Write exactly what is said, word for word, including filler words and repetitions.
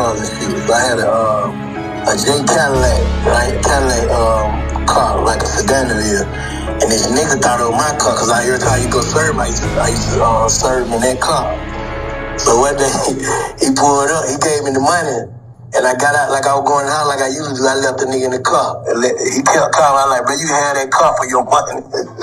cars and shit. So I had a, uh, a J Cadillac, right? Cadillac um, car, like a sedan it is. And this nigga thought it was my car, cause I every time you go serve, I used to, I used to uh, serve him in that car. So one day, he pulled up, he gave me the money, and I got out like I was going out like I usually do. I left the nigga in the car. And let, he kept calling, I was like, bro, you had that car for your money.